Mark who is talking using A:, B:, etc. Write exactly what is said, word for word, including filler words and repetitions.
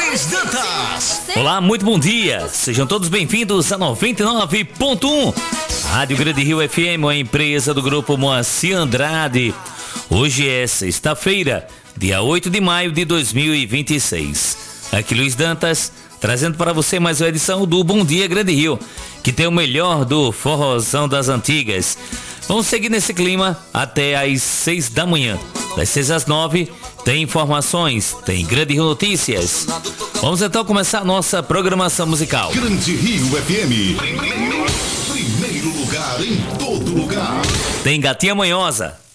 A: Luiz Dantas.
B: Olá, muito bom dia. Sejam todos bem-vindos a noventa e nove ponto um. Rádio Grande Rio F M, uma empresa do grupo Moacir Andrade. Hoje é sexta-feira, dia oito de maio de dois mil e vinte e seis. Aqui Luiz Dantas, trazendo para você mais uma edição do Bom Dia Grande Rio, que tem o melhor do forrozão das antigas. Vamos seguir nesse clima até às seis da manhã. Das seis às nove, tem informações, tem Grande Rio Notícias. Vamos então começar a nossa programação musical.
A: Grande Rio F M, primeiro lugar em todo lugar.
B: Tem Gatinha Manhosa,